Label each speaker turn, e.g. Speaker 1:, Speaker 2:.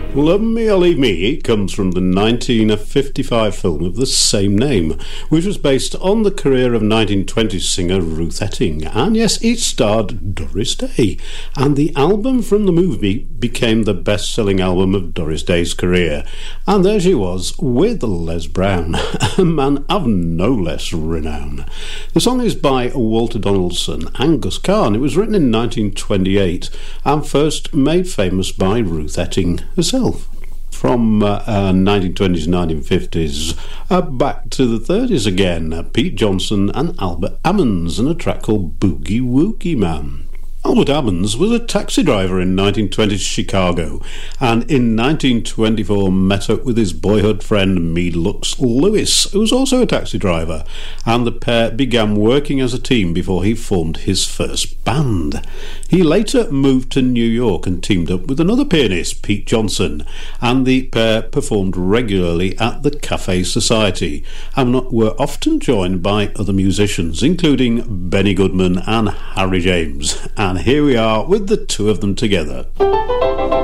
Speaker 1: Love Me or Leave Me comes from the 1955 film of the same name, which was based on the career of 1920s singer Ruth Etting, and yes, it starred Doris Day, and the album from the movie became the best-selling album of Doris Day's career, and there she was with Les Brown, a man of no less renown. The song is by Walter Donaldson and Gus Kahn. It was written in 1928 and first made famous by Ruth Etting herself. From 1920s, 1950s, back to the 30s again, Pete Johnson and Albert Ammons and a track called Boogie Woogie Man. Albert Ammons was a taxi driver in 1920s Chicago, and in 1924 met up with his boyhood friend Meade Lux Lewis, who was also a taxi driver, and the pair began working as a team before he formed his first band. He later moved to New York and teamed up with another pianist, Pete Johnson, and the pair performed regularly at the Cafe Society and were often joined by other musicians, including Benny Goodman and Harry James. And here we are with the two of them together.